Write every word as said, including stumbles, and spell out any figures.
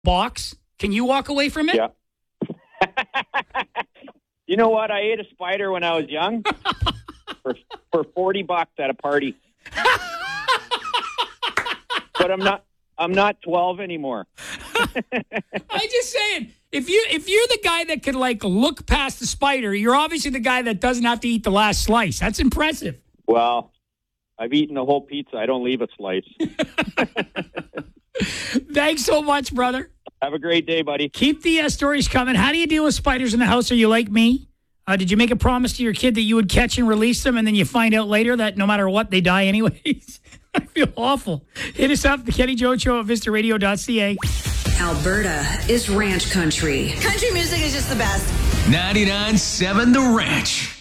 box. Can you walk away from it? Yeah. You know what? I ate a spider when I was young for for forty bucks at a party. But I'm not I'm not twelve anymore. I'm just saying, if you if you're the guy that could like look past the spider, you're obviously the guy that doesn't have to eat the last slice. That's impressive. Well, I've eaten the whole pizza. I don't leave a slice. Thanks so much, brother. Have a great day, buddy. Keep the uh, stories coming. How do you deal with spiders in the house? Are you like me? Uh, did you make a promise to your kid that you would catch and release them, and then you find out later that no matter what, they die anyways? I feel awful. Hit us up, the Kenny Jones Show at vista radio dot c a. Alberta is ranch country. Country music is just the best. ninety-nine point seven The Ranch.